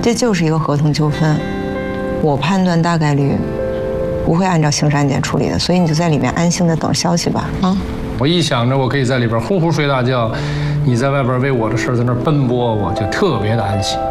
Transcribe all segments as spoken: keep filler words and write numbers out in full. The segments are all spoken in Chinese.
这就是一个合同纠纷，我判断大概率不会按照刑事案件处理的，所以你就在里面安心的等消息吧。啊， 我一想着我可以在里边呼呼睡大觉，你在外边为我的事在那奔波，我就特别的安心。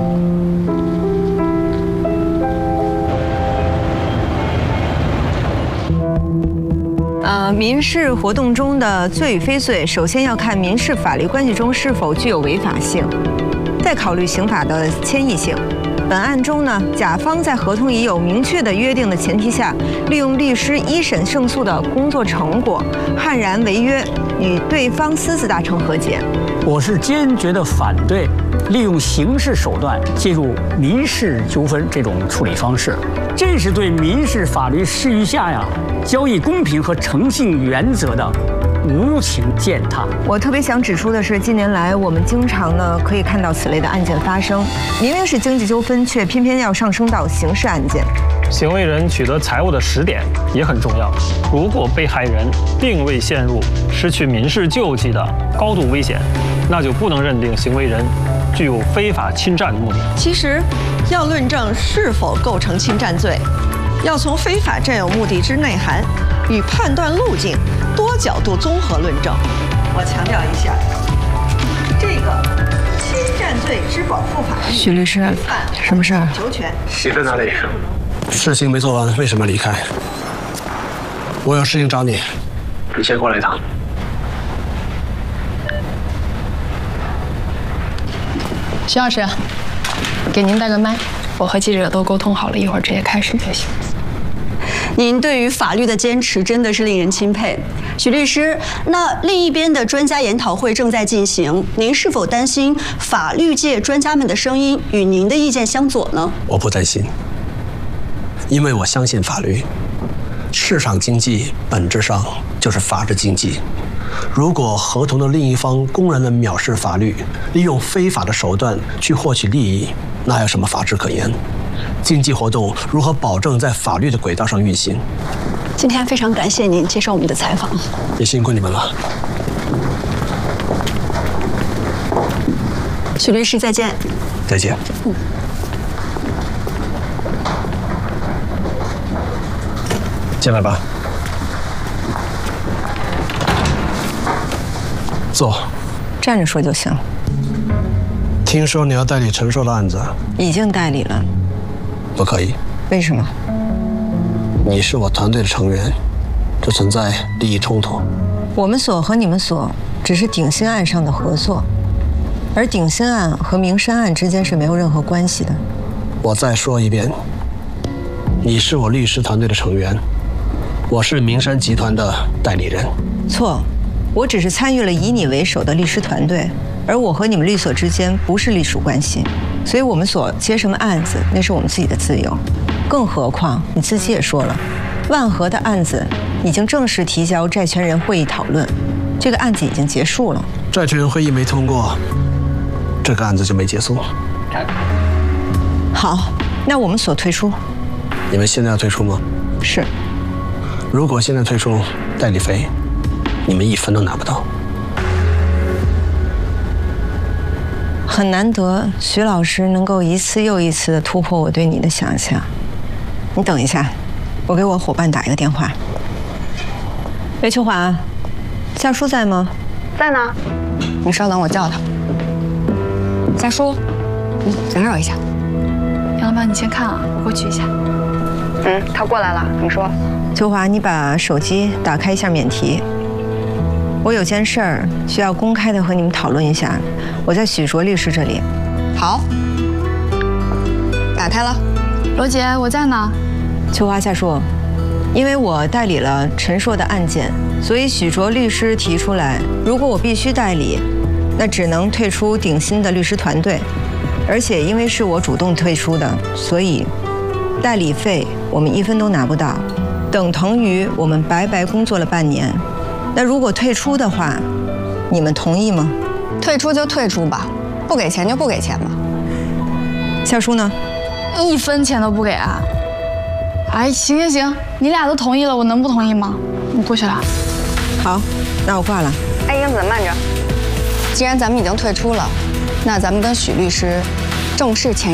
呃，民事活动中的罪与非罪，首先要看民事法律关系中是否具有违法性，再考虑刑法的迁移性。本案中呢，甲方在合同已有明确的约定的前提下，利用律师一审胜诉的工作成果，悍然违约，与对方私自达成和解。 我是坚决的反对利用刑事手段介入民事纠纷这种处理方式，这是对民事法律适宜下呀交易公平和诚信原则的无情践踏。 我特别想指出的是，近年来我们经常呢可以看到此类的案件发生，明明是经济纠纷，却偏偏要上升到刑事案件。 行为人取得财物的时点也很重要。如果被害人并未陷入失去民事救济的高度危险，那就不能认定行为人具有非法侵占的目的。 其实，要论证是否构成侵占罪，要从非法占有目的之内涵与判断路径多角度综合论证。我强调一下，这个侵占罪之保护法律。 许律师，什么事儿？ 求全。 你在哪里？事情没做完，为什么离开？我有事情找你，你先过来一趟。 徐老师，给您带个麦，我和记者都沟通好了，一会儿直接开始就行。 您对于法律的坚持真的是令人钦佩，许律师。那另一边的专家研讨会正在进行，您是否担心法律界专家们的声音与您的意见相左呢？ 我不担心，因为我相信法律。市场经济本质上就是法治经济。如果合同的另一方公然的藐视法律，利用非法的手段去获取利益，那有什么法治可言？经济活动如何保证在法律的轨道上运行？ 今天非常感谢您接受我们的采访， 也辛苦你们了。 许律师，再见。 再见。嗯。进来吧。坐。 站着说就行。 听说你要代理陈硕的案子？ 已经代理了。 不可以。 为什么？ 你是我团队的成员，这存在利益冲突。 我们所和你们所只是鼎新案上的合作，而鼎新案和明山案之间是没有任何关系的。 我再说一遍，你是我律师团队的成员，我是明山集团的代理人。 错，我只是参与了以你为首的律师团队，而我和你们律所之间不是隶属关系，所以我们所接什么案子，那是我们自己的自由。更何况你自己也说了，万和的案子已经正式提交债权人会议讨论，这个案子已经结束了。 债权人会议没通过，这个案子就没结束。 好，那我们所退出。 你们现在要退出吗？ 是。 如果现在退出，代理费你们一分都拿不到。 很难得，徐老师能够一次又一次地突破我对你的想象。你等一下，我给我伙伴打一个电话。魏秋华，夏叔在吗？ 在呢。你稍等，我叫他。夏叔，嗯，打扰一下。 杨老板，你先看啊，我过去一下。 嗯，他过来了，你说。 秋华，你把手机打开一下免提。我有件事儿需要公开的和你们讨论一下，我在许卓律师这里。 好，打开了。 罗姐，我在呢。 秋华，夏叔，因为我代理了陈硕的案件，所以许卓律师提出来，如果我必须代理，那只能退出鼎新的律师团队，而且因为是我主动退出的，所以代理费我们一分都拿不到，等同于我们白白工作了半年。那如果退出的话，你们同意吗？ 退出就退出吧，不给钱就不给钱吧。 夏叔呢？ 一分钱都不给啊！哎，行行行，你俩都同意了，我能不同意吗？你过去了。 好，那我挂了。 哎，英子，慢着。既然咱们已经退出了，那咱们跟许律师正式签